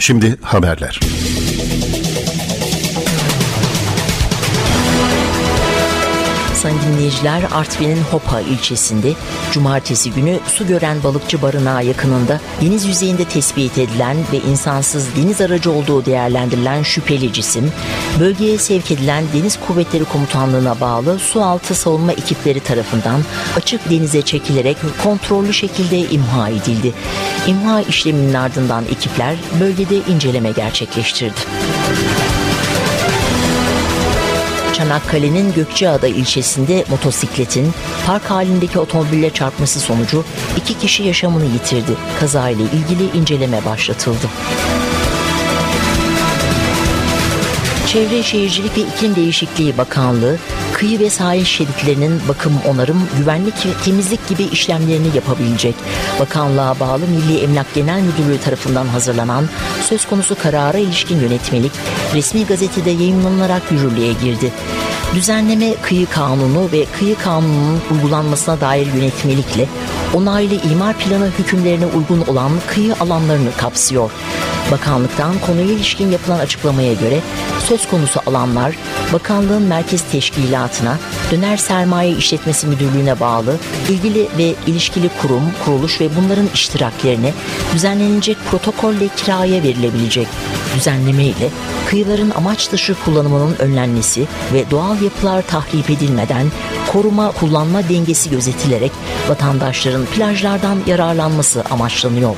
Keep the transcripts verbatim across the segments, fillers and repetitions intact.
Şimdi haberler. Sayın dinleyiciler, Artvin'in Hopa ilçesinde cumartesi günü su gören balıkçı barınağı yakınında deniz yüzeyinde tespit edilen ve insansız deniz aracı olduğu değerlendirilen şüpheli cisim, bölgeye sevk edilen Deniz Kuvvetleri Komutanlığı'na bağlı sualtı savunma ekipleri tarafından açık denize çekilerek kontrollü şekilde imha edildi. İmha işleminin ardından ekipler bölgede inceleme gerçekleştirdi. Çanakkale'nin Gökçeada ilçesinde motosikletin park halindeki otomobille çarpması sonucu iki kişi yaşamını yitirdi. Kazayla ilgili inceleme başlatıldı. Çevre Şehircilik ve İklim Değişikliği Bakanlığı, kıyı ve sahil şeritlerinin bakım, onarım, güvenlik ve temizlik gibi işlemlerini yapabilecek. Bakanlığa bağlı Milli Emlak Genel Müdürlüğü tarafından hazırlanan söz konusu karara ilişkin yönetmelik resmi gazetede yayımlanarak yürürlüğe girdi. Düzenleme kıyı kanunu ve kıyı kanununun uygulanmasına dair yönetmelikle onaylı imar planı hükümlerine uygun olan kıyı alanlarını kapsıyor. Bakanlıktan konuya ilişkin yapılan açıklamaya göre söz konusu alanlar bakanlığın merkez teşkilatına, Döner Sermaye İşletmesi Müdürlüğü'ne bağlı ilgili ve ilişkili kurum, kuruluş ve bunların iştiraklerine düzenlenecek protokolle kiraya verilebilecek. Düzenleme ile kıyıların amaç dışı kullanımının önlenmesi ve doğal yapılar tahrip edilmeden koruma kullanma dengesi gözetilerek vatandaşların plajlardan yararlanması amaçlanıyor.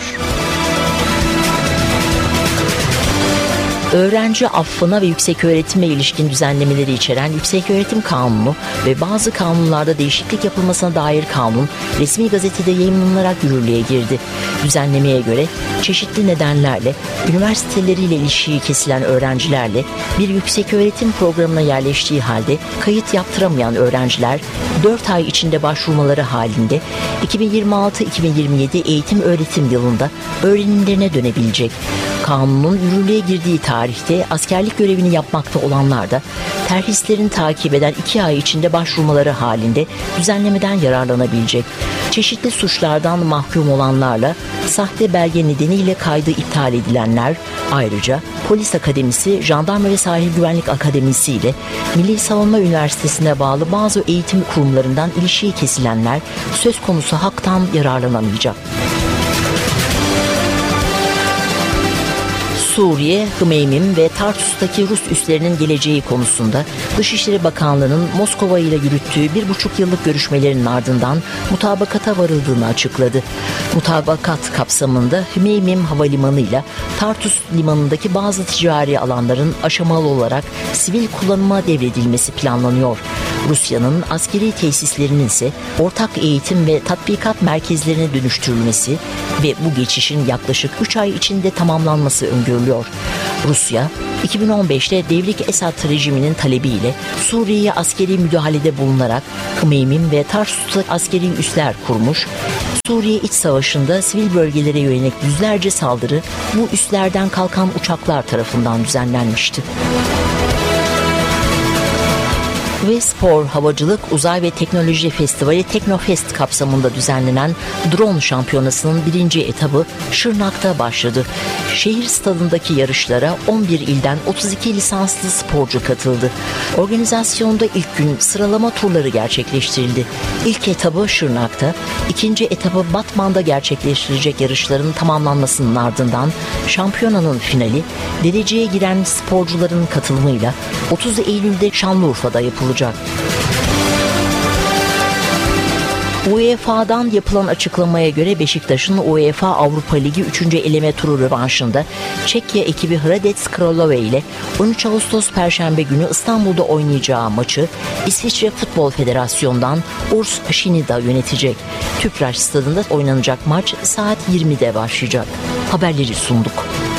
Öğrenci affına ve yükseköğretime ilişkin düzenlemeleri içeren Yükseköğretim Kanunu ve bazı kanunlarda değişiklik yapılmasına dair kanun resmi gazetede yayımlanarak yürürlüğe girdi. Düzenlemeye göre çeşitli nedenlerle üniversiteleriyle ilişiği kesilen öğrencilerle bir yükseköğretim programına yerleştiği halde kayıt yaptıramayan öğrenciler dört ay içinde başvurmaları halinde iki bin yirmi altı iki bin yirmi yedi eğitim öğretim yılında öğrenimlerine dönebilecek. Kanunun yürürlüğe girdiği tarihte askerlik görevini yapmakta olanlar da terhislerini takip eden iki ay içinde başvurmaları halinde düzenlemeden yararlanabilecek. Çeşitli suçlardan mahkum olanlarla sahte belge nedeniyle kaydı iptal edilenler, ayrıca Polis Akademisi, Jandarma ve Sahil Güvenlik Akademisi ile Milli Savunma Üniversitesi'ne bağlı bazı eğitim kurumlarından ilişiği kesilenler söz konusu haktan yararlanamayacak. Suriye, Hmeymim ve Tartus'taki Rus üslerinin geleceği konusunda Dışişleri Bakanlığı'nın Moskova ile yürüttüğü bir buçuk yıllık görüşmelerinin ardından mutabakata varıldığını açıkladı. Mutabakat kapsamında Hmeymim Havalimanı ile Tartus Limanı'ndaki bazı ticari alanların aşamalı olarak sivil kullanıma devredilmesi planlanıyor. Rusya'nın askeri tesislerinin ise ortak eğitim ve tatbikat merkezlerine dönüştürülmesi ve bu geçişin yaklaşık üç ay içinde tamamlanması öngörülüyor. Rusya, iki bin on beşte Devrik Esad rejiminin talebiyle Suriye'ye askeri müdahalede bulunarak Hmeymim ve Tarsus'ta askeri üsler kurmuş. Suriye İç Savaşı'nda sivil bölgelere yönelik yüzlerce saldırı bu üslerden kalkan uçaklar tarafından düzenlenmişti. Ve Spor, Havacılık, Uzay ve Teknoloji Festivali Teknofest kapsamında düzenlenen drone şampiyonasının birinci etabı Şırnak'ta başladı. Şehir stadındaki yarışlara on bir ilden otuz iki lisanslı sporcu katıldı. Organizasyonda ilk gün sıralama turları gerçekleştirildi. İlk etabı Şırnak'ta, ikinci etabı Batman'da gerçekleştirecek yarışların tamamlanmasının ardından şampiyonanın finali dereceye giren sporcuların katılımıyla otuz Eylül'de Şanlıurfa'da yapılacak. UEFA'dan yapılan açıklamaya göre Beşiktaş'ın UEFA Avrupa Ligi üçüncü eleme turu rövanşında Çekya ekibi Hradec Kralove ile on üç Ağustos Perşembe günü İstanbul'da oynayacağı maçı İsviçre Futbol Federasyonu'ndan Urs Shinida yönetecek. Tüpraş stadında oynanacak maç saat yirmide başlayacak. Haberleri sunduk.